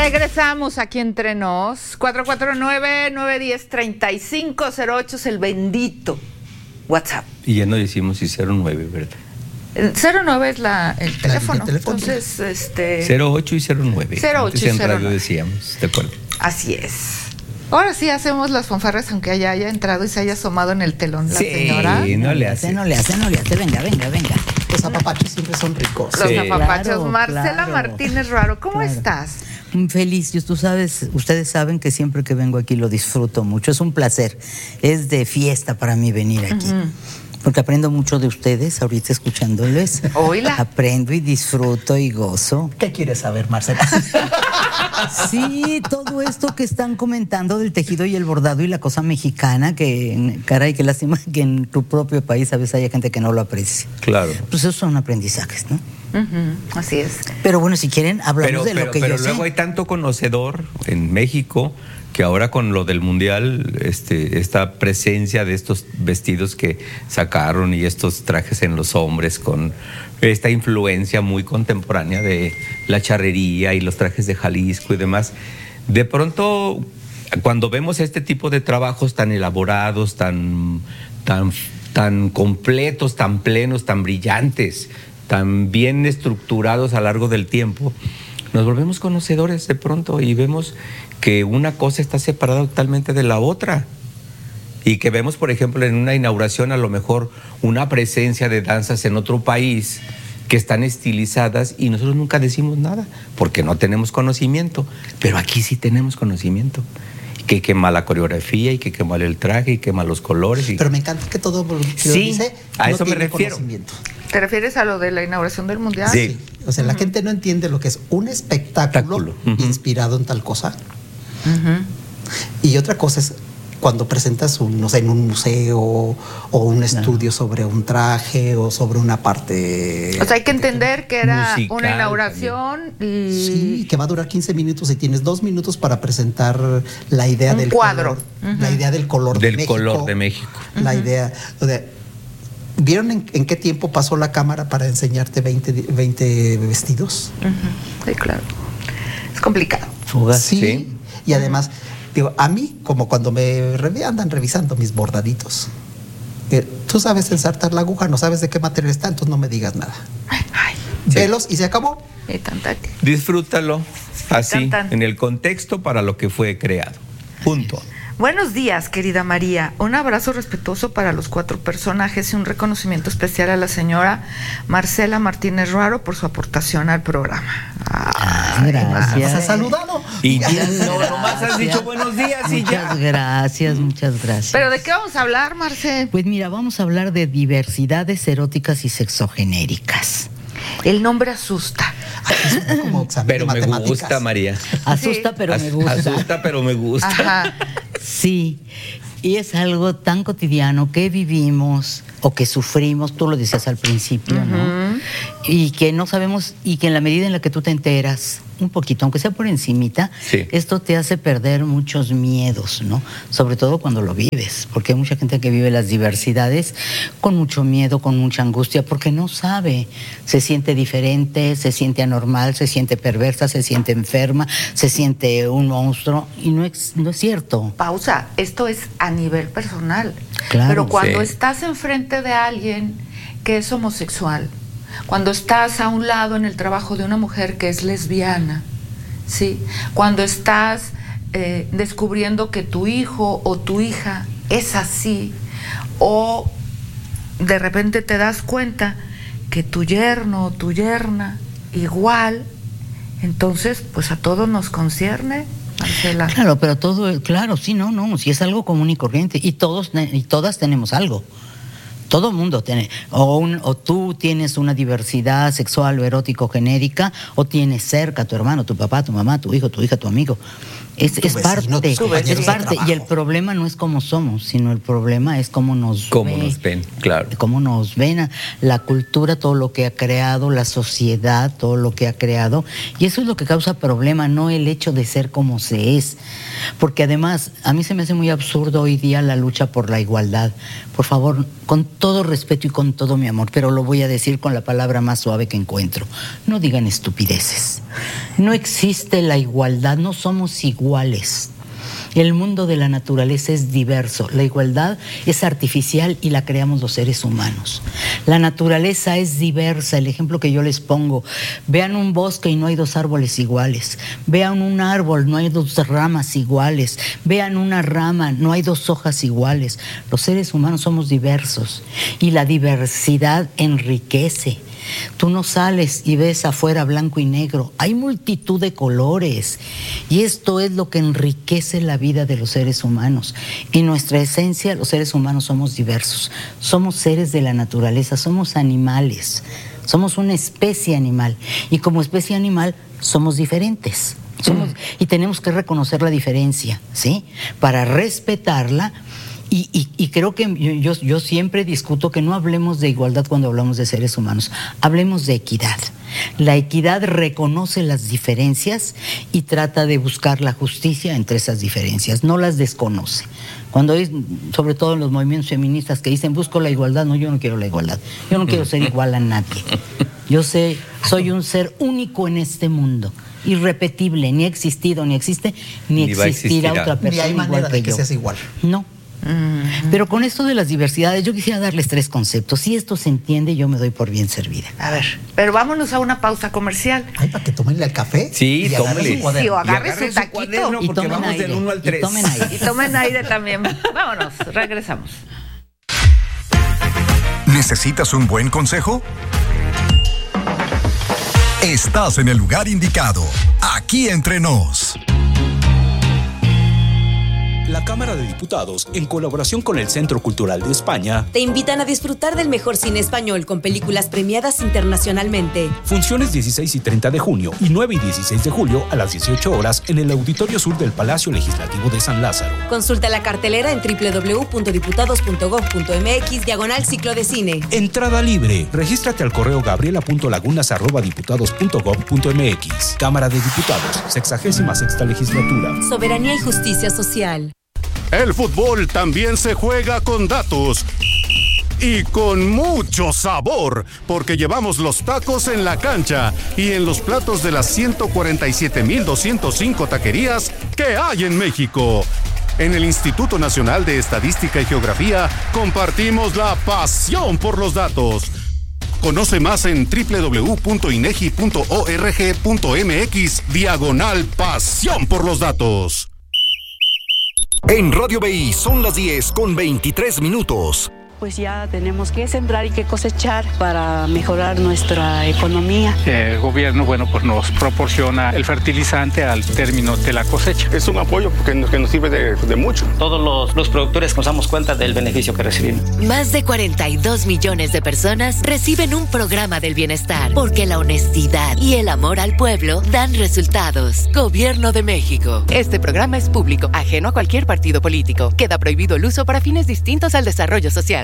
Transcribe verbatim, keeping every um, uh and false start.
Regresamos aquí entre nos. cuatro cuatro nueve, nueve uno cero, tres cinco cero ocho es el bendito WhatsApp. Y ya no decimos si cero nueve, ¿verdad? El cero nueve es la, el teléfono. El teléfono. Entonces, este... cero ocho y cero nueve. cero ocho y en cero radio nueve. decíamos, ¿de acuerdo? Así es. Ahora sí hacemos las fanfarras, aunque ella haya entrado y se haya asomado en el telón la Sí, señora. no le hace. No le hace, no le hace. Venga, venga, venga. Los apapachos siempre son ricos. Los Sí. apapachos. Claro, Marcela claro. Martínez Ruaro, ¿cómo Claro. estás? Feliz, tú sabes, ustedes saben que siempre que vengo aquí lo disfruto mucho, es un placer, es de fiesta para mí venir aquí, uh-huh. porque aprendo mucho de ustedes, ahorita escuchándoles, Oíla. aprendo y disfruto y gozo. ¿Qué quieres saber, Marcela? Sí, todo esto que están comentando del tejido y el bordado y la cosa mexicana, que caray, qué lástima que en tu propio país a veces haya gente que no lo aprecie. Claro. Pues esos son aprendizajes, ¿no? Uh-huh, así es. Pero bueno, si quieren, hablamos Pero, de pero, lo que pero yo luego sé. hay tanto conocedor en México que ahora con lo del mundial, este, esta presencia de estos vestidos que sacaron y estos trajes en los hombres con esta influencia muy contemporánea de la charrería y los trajes de Jalisco y demás, de pronto cuando vemos este tipo de trabajos tan elaborados, tan, tan, tan completos, tan plenos, tan brillantes, tan bien estructurados a lo largo del tiempo, nos volvemos conocedores de pronto y vemos que una cosa está separada totalmente de la otra. Y que vemos, por ejemplo, en una inauguración a lo mejor una presencia de danzas en otro país que están estilizadas y nosotros nunca decimos nada porque no tenemos conocimiento. Pero aquí sí tenemos conocimiento. Que qué mala coreografía y que qué mal el traje y qué malos colores. Y... Pero me encanta que todo lo que sí, dice a no eso me tiene refiero. conocimiento. ¿Te refieres a lo de la inauguración del mundial? Sí. O sea, uh-huh. la gente no entiende lo que es un espectáculo, espectáculo. Uh-huh. inspirado en tal cosa. Uh-huh. Y otra cosa es cuando presentas un, no sé, en un museo o un estudio no. sobre un traje o sobre una parte. O sea, hay que entender que era musical, una inauguración también. y. Sí, que va a durar quince minutos y tienes dos minutos para presentar la idea un del cuadro. color. Uh-huh. La idea del color del de México. Del color de México. La uh-huh. idea. O sea, ¿vieron en, en qué tiempo pasó la cámara para enseñarte veinte, veinte vestidos? Uh-huh. Sí, claro. Es complicado. Fugas. Sí. sí. Y además. Digo, a mí, como cuando me re- andan revisando mis bordaditos, eh, tú sabes ensartar la aguja, no sabes de qué material está, entonces no me digas nada. Ay, Velos sí. y se acabó. Y tan, tan. Disfrútalo así, tan, tan. en el contexto para lo que fue creado. Punto. Buenos días, querida María. Un abrazo respetuoso para los cuatro personajes y un reconocimiento especial a la señora Marcela Martínez Ruaro por su aportación al programa. Ay, gracias. ¿Has saludado? Y no, nomás has dicho buenos días y muchas ya. Muchas gracias, muchas gracias. ¿Pero de qué vamos a hablar, Marce? Pues mira, vamos a hablar de diversidades eróticas y sexogenéricas. El nombre asusta. Como pero me gusta, María. Asusta, sí. pero As- me gusta. Asusta, pero me gusta. Ajá. Sí, y es algo tan cotidiano que vivimos o que sufrimos, tú lo decías al principio, uh-huh. ¿no? Y que no sabemos, y que en la medida en la que tú te enteras un poquito, aunque sea por encimita, sí. esto te hace perder muchos miedos, ¿no? Sobre todo cuando lo vives, porque hay mucha gente que vive las diversidades con mucho miedo, con mucha angustia, porque no sabe, se siente diferente, se siente anormal, se siente perversa, se siente enferma, se siente un monstruo, y no es, no es cierto. Pausa, esto es a nivel personal, claro, pero cuando sí. estás enfrente de alguien que es homosexual, cuando estás a un lado en el trabajo de una mujer que es lesbiana, ¿sí? Cuando estás eh, descubriendo que tu hijo o tu hija es así, o de repente te das cuenta que tu yerno o tu yerna igual, entonces pues a todos nos concierne, Marcela. Claro, pero todo, claro, sí, no, no, si es algo común y corriente, y todos y todas tenemos algo. Todo mundo tiene, o, un, o tú tienes una diversidad sexual o erótico genérica, o tienes cerca a tu hermano, tu papá, tu mamá, tu hijo, tu hija, tu amigo. Es, es vecino, parte, es parte. Y el problema no es cómo somos, sino el problema es cómo nos Cómo ve, nos ven, claro. Cómo nos ven, la cultura, todo lo que ha creado, la sociedad, todo lo que ha creado. Y eso es lo que causa problema, no el hecho de ser como se es. Porque además, a mí se me hace muy absurdo hoy día la lucha por la igualdad. Por favor, con todo respeto y con todo mi amor, pero lo voy a decir con la palabra más suave que encuentro. No digan estupideces. No existe la igualdad, no somos iguales. El mundo de la naturaleza es diverso, la igualdad es artificial y la creamos los seres humanos. La naturaleza es diversa, el ejemplo que yo les pongo, vean un bosque y no hay dos árboles iguales, vean un árbol, no hay dos ramas iguales, vean una rama, no hay dos hojas iguales. Los seres humanos somos diversos y la diversidad enriquece. Tú no sales y ves afuera blanco y negro, hay multitud de colores y esto es lo que enriquece la vida de los seres humanos. En nuestra esencia, los seres humanos somos diversos, somos seres de la naturaleza, somos animales, somos una especie animal y como especie animal somos diferentes. Somos, y tenemos que reconocer la diferencia, ¿sí? Para respetarla. Y, y, y creo que yo, yo siempre discuto que no hablemos de igualdad cuando hablamos de seres humanos, hablemos de equidad. La equidad reconoce las diferencias y trata de buscar la justicia entre esas diferencias, no las desconoce. Cuando hay, sobre todo en los movimientos feministas que dicen busco la igualdad, no, yo no quiero la igualdad, yo no quiero ser igual a nadie. Yo sé, soy un ser único en este mundo, irrepetible, ni ha existido, ni existe, ni, ni existirá otra persona ni hay manera igual que de que yo. seas igual. No. Uh-huh. Pero con esto de las diversidades, yo quisiera darles tres conceptos. Si esto se entiende, yo me doy por bien servida. A ver, pero vámonos a una pausa comercial. Ay, para que tomen el café. Sí, y tómenle. Sí, o agarre su taquito. Cuaderno, y porque tomen vamos aire. del uno al tres. Y tomen aire. Y tomen aire también. Vámonos, regresamos. ¿Necesitas un buen consejo? Estás en el lugar indicado. Aquí entre nos. La Cámara de Diputados, en colaboración con el Centro Cultural de España, te invitan a disfrutar del mejor cine español con películas premiadas internacionalmente. Funciones dieciséis y treinta de junio y nueve y dieciséis de julio a las dieciocho horas en el Auditorio Sur del Palacio Legislativo de San Lázaro. Consulta la cartelera en doble u doble u doble u punto diputados punto gob punto mx diagonal ciclo de cine. Entrada libre. Regístrate al correo gabriela punto lagunas arroba diputados punto gob punto mx. Cámara de Diputados, sexagésima sexta legislatura. Soberanía y justicia social. El fútbol también se juega con datos y con mucho sabor, porque llevamos los tacos en la cancha y en los platos de las ciento cuarenta y siete mil doscientos cinco taquerías que hay en México. En el Instituto Nacional de Estadística y Geografía compartimos la pasión por los datos. Conoce más en doble u doble u doble u punto inegi punto org punto mx diagonal pasión por los datos. En Radio B I son las diez con veintitrés minutos. Pues ya tenemos que sembrar y que cosechar para mejorar nuestra economía. El gobierno, bueno, pues nos proporciona el fertilizante al término de la cosecha. Es un apoyo porque nos, que nos sirve de, de mucho. Todos los, los productores nos damos cuenta del beneficio que recibimos. Más de cuarenta y dos millones de personas reciben un programa del bienestar, porque la honestidad y el amor al pueblo dan resultados. Gobierno de México. Este programa es público, ajeno a cualquier partido político. Queda prohibido el uso para fines distintos al desarrollo social.